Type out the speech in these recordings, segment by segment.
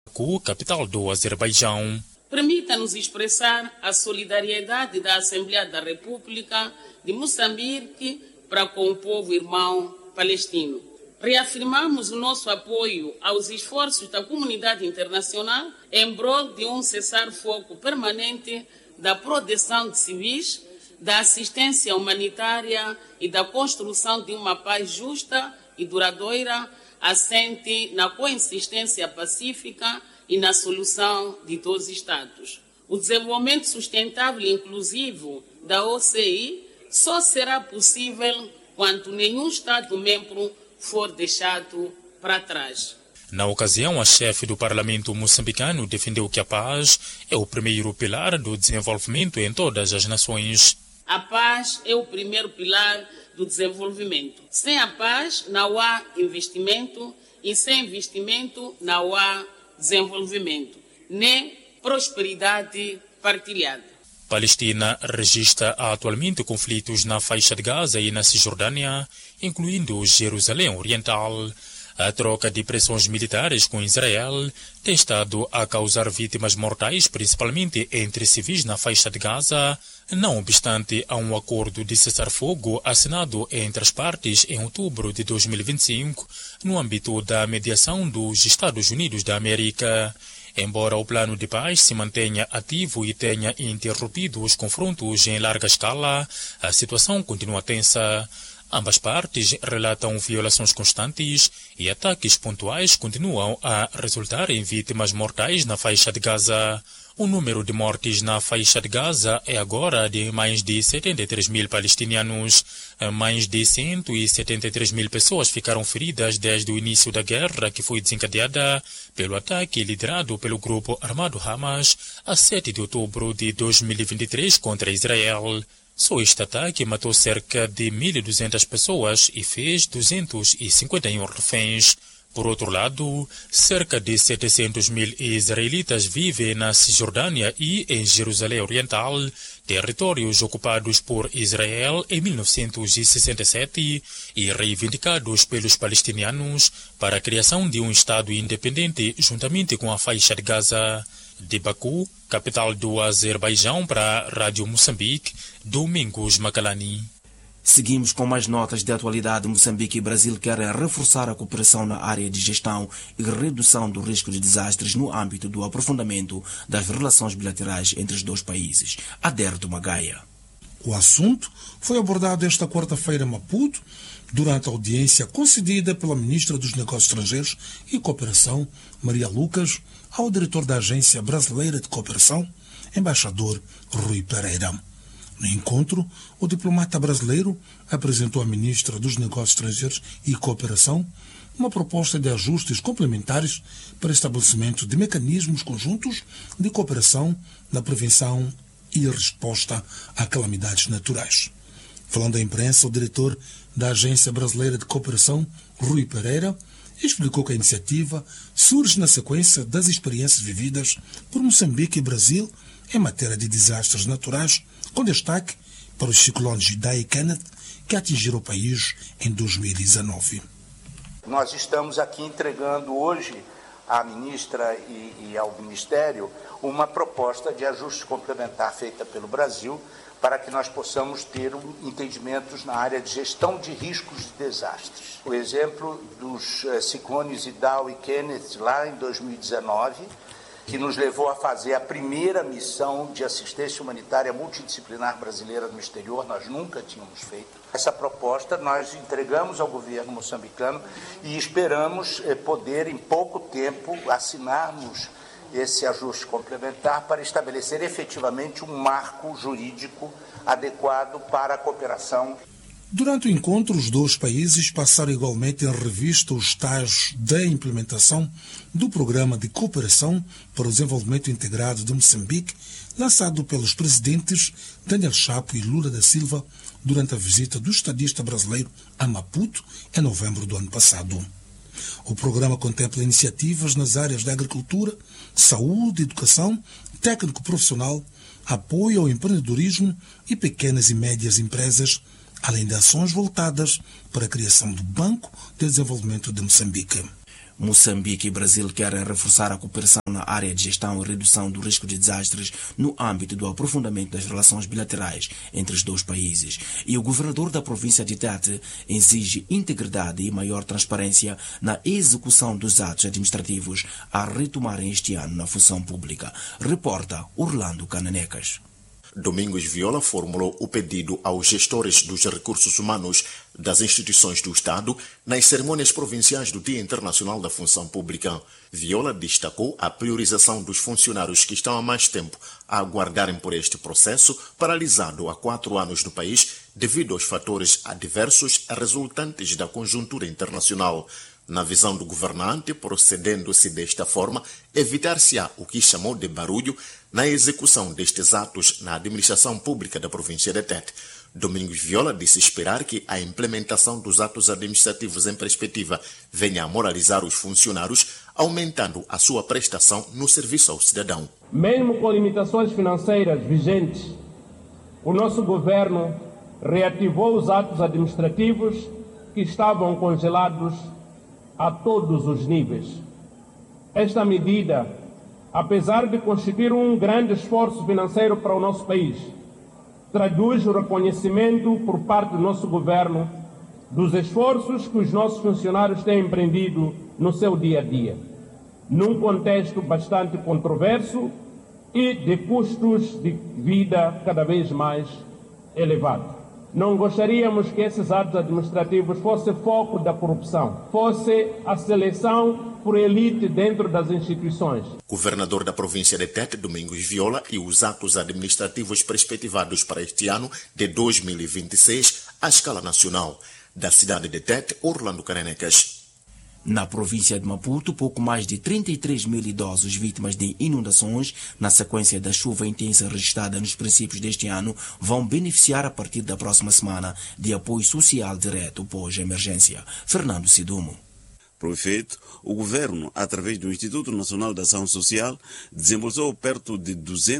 capital do Azerbaijão. Permita-nos expressar a solidariedade da Assembleia da República de Moçambique para com o povo irmão palestino. Reafirmamos o nosso apoio aos esforços da comunidade internacional em prol de um cessar-fogo permanente, da proteção de civis, da assistência humanitária e da construção de uma paz justa e duradoura, assente na coexistência pacífica e na solução de dois Estados. O desenvolvimento sustentável e inclusivo da OCI só será possível quando nenhum Estado-membro for deixado para trás. Na ocasião, a chefe do parlamento moçambicano defendeu que a paz é o primeiro pilar do desenvolvimento em todas as nações. A paz é o primeiro pilar do desenvolvimento. Sem a paz não há investimento e sem investimento não há desenvolvimento, nem prosperidade partilhada. Palestina registra atualmente conflitos na faixa de Gaza e na Cisjordânia, incluindo Jerusalém Oriental. A troca de pressões militares com Israel tem estado a causar vítimas mortais, principalmente entre civis na faixa de Gaza, não obstante a um acordo de cessar-fogo assinado entre as partes em outubro de 2025, no âmbito da mediação dos Estados Unidos da América. Embora o plano de paz se mantenha ativo e tenha interrompido os confrontos em larga escala, a situação continua tensa. Ambas partes relatam violações constantes e ataques pontuais continuam a resultar em vítimas mortais na faixa de Gaza. O número de mortes na faixa de Gaza é agora de mais de 73 mil palestinianos. Mais de 173 mil pessoas ficaram feridas desde o início da guerra, que foi desencadeada pelo ataque liderado pelo grupo armado Hamas a 7 de outubro de 2023 contra Israel. Só este ataque matou cerca de 1.200 pessoas e fez 251 reféns. Por outro lado, cerca de 700 mil israelitas vivem na Cisjordânia e em Jerusalém Oriental, territórios ocupados por Israel em 1967 e reivindicados pelos palestinianos para a criação de um Estado independente juntamente com a faixa de Gaza. De Baku, capital do Azerbaijão, para a Rádio Moçambique, Domingos Macalani. Seguimos com mais notas de atualidade. Moçambique e Brasil querem reforçar a cooperação na área de gestão e redução do risco de desastres no âmbito do aprofundamento das relações bilaterais entre os dois países. Aderto Magaia. O assunto foi abordado esta quarta-feira em Maputo, durante a audiência concedida pela Ministra dos Negócios Estrangeiros e Cooperação, Maria Lucas, ao diretor da Agência Brasileira de Cooperação, embaixador Rui Pereira. No encontro, o diplomata brasileiro apresentou à Ministra dos Negócios Estrangeiros e Cooperação uma proposta de ajustes complementares para estabelecimento de mecanismos conjuntos de cooperação na prevenção e resposta a calamidades naturais. Falando à imprensa, o diretor da Agência Brasileira de Cooperação, Rui Pereira, explicou que a iniciativa surge na sequência das experiências vividas por Moçambique e Brasil em matéria de desastres naturais, com destaque para os ciclones Idai e Kenneth, que atingiram o país em 2019. Nós estamos aqui entregando hoje à ministra e ao Ministério uma proposta de ajuste complementar feita pelo Brasil para que nós possamos ter entendimentos na área de gestão de riscos de desastres. O exemplo dos ciclones Idai e Kenneth lá em 2019, que nos levou a fazer a primeira missão de assistência humanitária multidisciplinar brasileira no exterior, nós nunca tínhamos feito. Essa proposta nós entregamos ao governo moçambicano e esperamos poder, em pouco tempo, assinarmos esse ajuste complementar para estabelecer efetivamente um marco jurídico adequado para a cooperação. Durante o encontro, os dois países passaram igualmente em revista os estágios da implementação do Programa de Cooperação para o Desenvolvimento Integrado de Moçambique, lançado pelos presidentes Daniel Chapo e Lula da Silva durante a visita do estadista brasileiro a Maputo em novembro do ano passado. O programa contempla iniciativas nas áreas da agricultura, saúde, educação, técnico-profissional, apoio ao empreendedorismo e pequenas e médias empresas, além de ações voltadas para a criação do Banco de Desenvolvimento de Moçambique. Moçambique e Brasil querem reforçar a cooperação na área de gestão e redução do risco de desastres no âmbito do aprofundamento das relações bilaterais entre os dois países. E o governador da província de Tete exige integridade e maior transparência na execução dos atos administrativos a retomarem este ano na função pública. Reporta Orlando Cananecas. Domingos Viola formulou o pedido aos gestores dos recursos humanos das instituições do Estado nas cerimônias provinciais do Dia Internacional da Função Pública. Viola destacou a priorização dos funcionários que estão há mais tempo a aguardarem por este processo, paralisado há 4 anos no país devido aos fatores adversos resultantes da conjuntura internacional. Na visão do governante, procedendo-se desta forma, evitar-se-á o que chamou de barulho na execução destes atos na administração pública da província de Tete. Domingos Viola disse esperar que a implementação dos atos administrativos em perspectiva venha a moralizar os funcionários, aumentando a sua prestação no serviço ao cidadão. Mesmo com limitações financeiras vigentes, o nosso governo reativou os atos administrativos que estavam congelados a todos os níveis. Esta medida, apesar de constituir um grande esforço financeiro para o nosso país, traduz o reconhecimento por parte do nosso governo dos esforços que os nossos funcionários têm empreendido no seu dia a dia, num contexto bastante controverso e de custos de vida cada vez mais elevados. Não gostaríamos que esses atos administrativos fossem foco da corrupção, fosse a seleção por elite dentro das instituições. Governador da província de Tete, Domingos Viola, e os atos administrativos perspectivados para este ano de 2026 à escala nacional. Da cidade de Tete, Orlando Cananecas. Na província de Maputo, pouco mais de 33 mil idosos vítimas de inundações na sequência da chuva intensa registrada nos princípios deste ano vão beneficiar a partir da próxima semana de apoio social direto pós-emergência. Fernando Sidumo. Para o efeito, o governo, através do Instituto Nacional de Ação Social, desembolsou perto de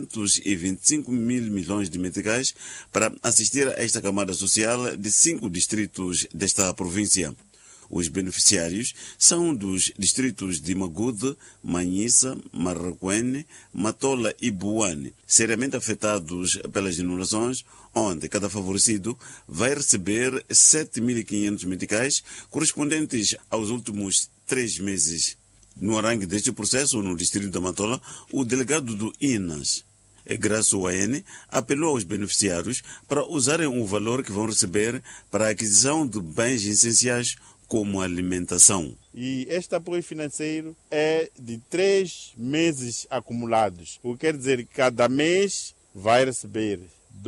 225 mil milhões de meticais para assistir a esta camada social de 5 distritos desta província. Os beneficiários são dos distritos de Magude, Manhissa, Marraquene, Matola e Buane, seriamente afetados pelas inundações, onde cada favorecido vai receber 7.500 meticais, correspondentes aos últimos 3 meses. No arranque deste processo, no distrito da Matola, o delegado do INAS, Graço Aene, apelou aos beneficiários para usarem o valor que vão receber para a aquisição de bens essenciais como alimentação. E este apoio financeiro é de 3 meses acumulados. O que quer dizer que cada mês vai receber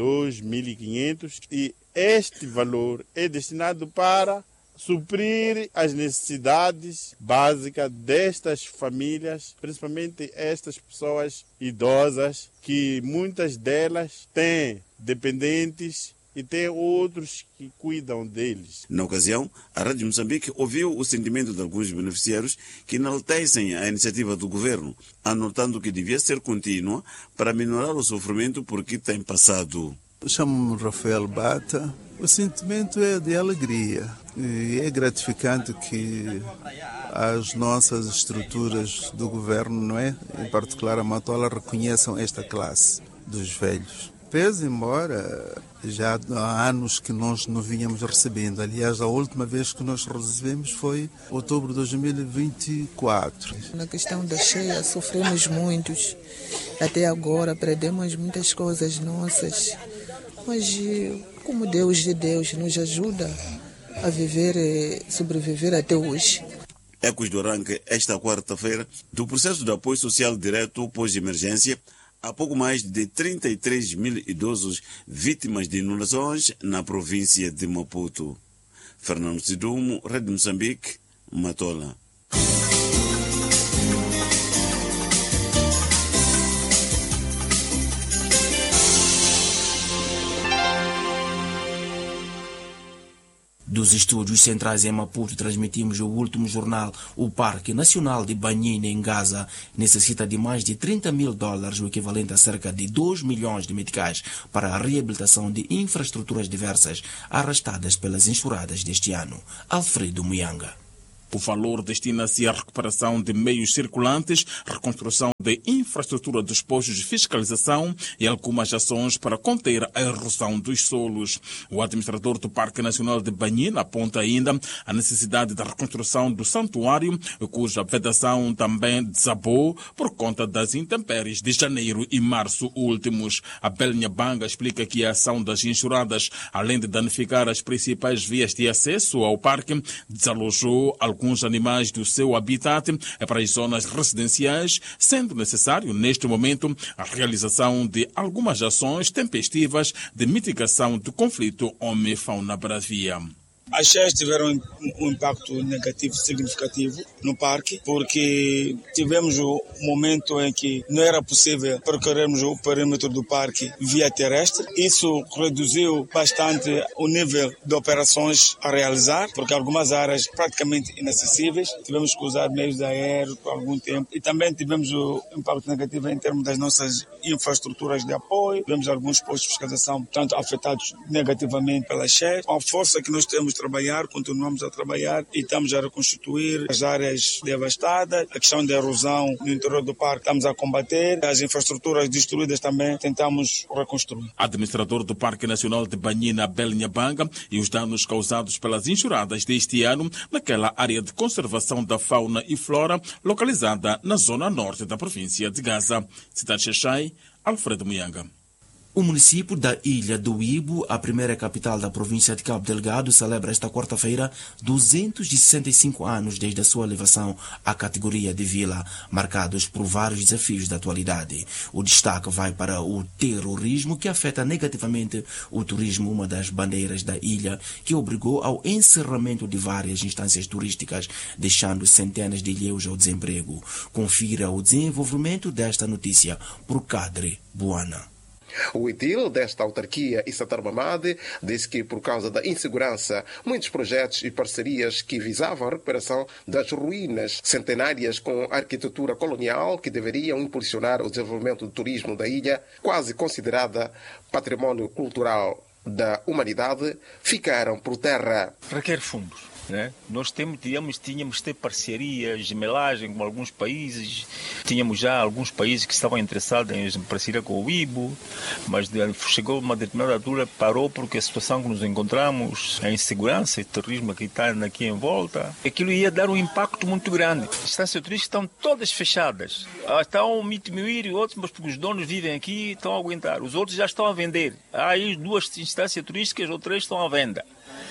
2.500 e este valor é destinado para suprir as necessidades básicas destas famílias, principalmente estas pessoas idosas, que muitas delas têm dependentes e tem outros que cuidam deles. Na ocasião, a Rádio Moçambique ouviu o sentimento de alguns beneficiários que enaltecem a iniciativa do governo, anotando que devia ser contínua para minorar o sofrimento por que tem passado. Chamo-me Rafael Bata. O sentimento é de alegria e é gratificante que as nossas estruturas do governo, não é? Em particular a Matola, reconheçam esta classe dos velhos. Pese embora já há anos que nós não vínhamos recebendo. Aliás, a última vez que nós recebemos foi em outubro de 2024. Na questão da cheia, sofremos muitos. Até agora, perdemos muitas coisas nossas. Mas, como Deus de Deus nos ajuda a viver, sobreviver até hoje. Ecos do arranque, esta quarta-feira, do processo de apoio social direto pós-emergência, há pouco mais de 33 mil idosos vítimas de inundações na província de Maputo. Fernando Sidumo, Rede Moçambique, Matola. Dos estúdios centrais em Maputo, transmitimos o último jornal. O Parque Nacional de Banhine, em Gaza, necessita de mais de $30 mil, o equivalente a cerca de 2 milhões de meticais, para a reabilitação de infraestruturas diversas arrastadas pelas enxurradas deste ano. Alfredo Muyanga. O valor destina-se à recuperação de meios circulantes, reconstrução de infraestrutura dos postos de fiscalização e algumas ações para conter a erosão dos solos. O administrador do Parque Nacional de Banhina aponta ainda a necessidade da reconstrução do santuário, cuja vedação também desabou por conta das intempéries de janeiro e março últimos. A Belnhabanga explica que a ação das enxurradas, além de danificar as principais vias de acesso ao parque, desalojou alguns animais do seu habitat para as zonas residenciais, sendo necessário, neste momento, a realização de algumas ações tempestivas de mitigação do conflito homem-fauna-bravia. As cheias tiveram um impacto negativo significativo no parque, porque tivemos o momento em que não era possível percorrermos o perímetro do parque via terrestre. Isso reduziu bastante o nível de operações a realizar, porque algumas áreas praticamente inacessíveis. Tivemos que usar meios aéreos por algum tempo e também tivemos o impacto negativo em termos das nossas infraestruturas de apoio. Tivemos alguns postos de fiscalização, tanto afetados negativamente pelas cheias. Com a força que nós temos trabalhar, continuamos a trabalhar e estamos a reconstituir as áreas devastadas, a questão da erosão no interior do parque estamos a combater, as infraestruturas destruídas também tentamos reconstruir. Administrador do Parque Nacional de Banhina, Belnhabanga, e os danos causados pelas enxurradas deste ano naquela área de conservação da fauna e flora localizada na zona norte da província de Gaza. Cidade Xaxai, Alfredo Muyanga. O município da Ilha do Ibo, a primeira capital da província de Cabo Delgado, celebra esta quarta-feira 265 anos desde a sua elevação à categoria de vila, marcados por vários desafios da atualidade. O destaque vai para o terrorismo, que afeta negativamente o turismo, uma das bandeiras da ilha, que obrigou ao encerramento de várias instâncias turísticas, deixando centenas de ilhéus ao desemprego. Confira o desenvolvimento desta notícia por Cadre Buana. O edil desta autarquia, Issa Tarbamade, disse que, por causa da insegurança, muitos projetos e parcerias que visavam a recuperação das ruínas centenárias com arquitetura colonial que deveriam impulsionar o desenvolvimento do turismo da ilha, quase considerada património cultural da humanidade, ficaram por terra. Requer fundos. Nós tínhamos de ter parcerias, gemelagem com alguns países, tínhamos já alguns países que estavam interessados em parceria com o Ibo, mas chegou uma determinada altura, parou porque a situação que nos encontramos, a insegurança e o terrorismo que está aqui em volta, aquilo ia dar um impacto muito grande. As instâncias turísticas estão todas fechadas, estão a diminuir e outros, mas porque os donos vivem aqui estão a aguentar, os outros já estão a vender. Há aí 2 instâncias turísticas ou 3 estão à venda.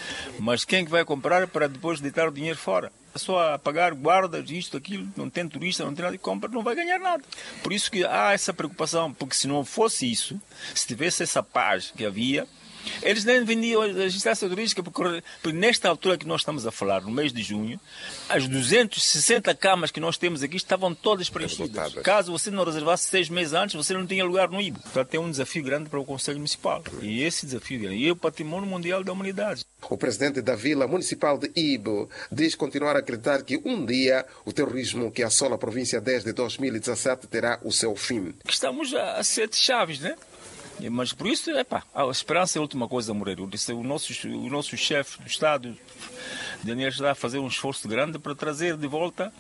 Mas quem que vai comprar para depois deitar o dinheiro fora? É só a pagar guardas, isto, aquilo, não tem turista, não tem nada de compra, não vai ganhar nada. Por isso que há essa preocupação, porque se não fosse isso, se tivesse essa paz que havia, eles nem vendiam as instâncias turísticas, porque nesta altura que nós estamos a falar, no mês de junho, as 260 camas que nós temos aqui estavam todas preenchidas. Caso você não reservasse 6 meses antes, você não tinha lugar no Ibo. Portanto, tem um desafio grande para o Conselho Municipal. E esse desafio é o patrimônio mundial da humanidade. O presidente da Vila Municipal de Ibo diz continuar a acreditar que um dia o terrorismo que assola a província desde 2017 terá o seu fim. Estamos a 7 chaves, né? Mas por isso, a esperança é a última coisa a morrer. O nosso chefe do Estado, Daniel, está a fazer um esforço grande para trazer de volta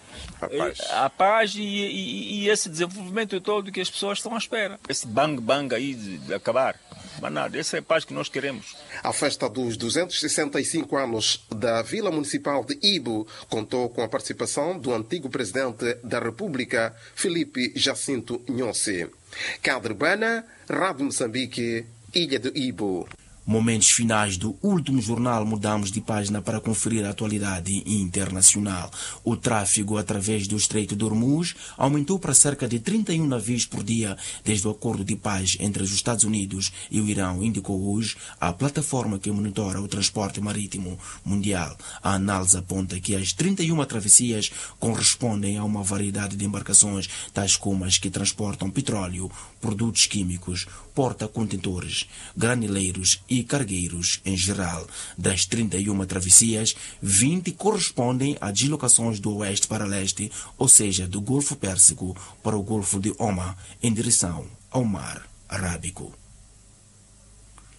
a paz e esse desenvolvimento todo que as pessoas estão à espera. Esse bang aí de acabar. Mas nada, essa é a paz que nós queremos. A festa dos 265 anos da Vila Municipal de Ibo contou com a participação do antigo presidente da República, Filipe Jacinto Nhonse. Cadre Buana, Rádio Moçambique, Ilha do Ibo. Momentos finais do último jornal, mudamos de página para conferir a atualidade internacional. O tráfego através do Estreito de Hormuz aumentou para cerca de 31 navios por dia desde o acordo de paz entre os Estados Unidos e o Irão, indicou hoje a plataforma que monitora o transporte marítimo mundial. A análise aponta que as 31 travessias correspondem a uma variedade de embarcações, tais como as que transportam petróleo, produtos químicos, porta-contentores, granileiros e cargueiros em geral. Das 31 travessias, 20 correspondem a deslocações do oeste para leste, ou seja, do Golfo Pérsico para o Golfo de Oman, em direção ao Mar Arábico.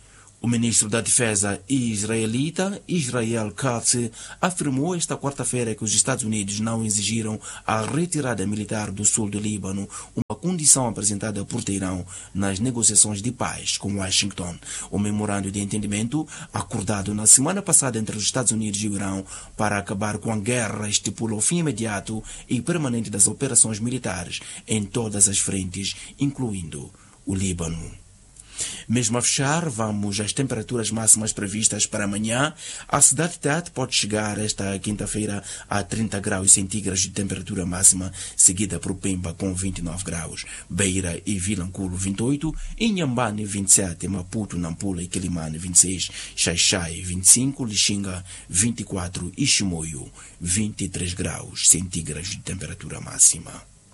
O ministro da Defesa israelita, Israel Katz, afirmou esta quarta-feira que os Estados Unidos não exigiram a retirada militar do sul do Líbano, uma condição apresentada por Teherão nas negociações de paz com Washington. O memorando de entendimento, acordado na semana passada entre os Estados Unidos e o Irão para acabar com a guerra, estipula o fim imediato e permanente das operações militares em todas as frentes, incluindo o Líbano. Mesmo a fechar, vamos às temperaturas máximas previstas para amanhã. A cidade de Tete pode chegar esta quinta-feira a 30 graus centígrados de temperatura máxima, seguida por Pemba com 29 graus, Beira e Vilanculo 28, Inhambane 27, Maputo, Nampula e Quelimane 26, Xaixai 25, Lixinga 24 e Chimoio 23 graus centígrados de temperatura máxima.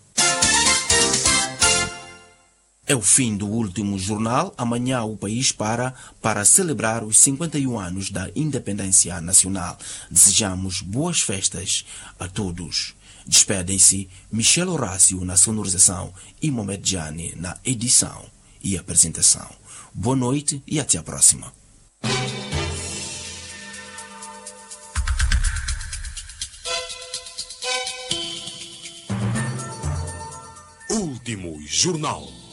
É o fim do último jornal. Amanhã o país para celebrar os 51 anos da independência nacional. Desejamos boas festas a todos. Despedem-se Michel Horácio na sonorização e Mohamed Jani na edição e apresentação. Boa noite e até a próxima. Último jornal.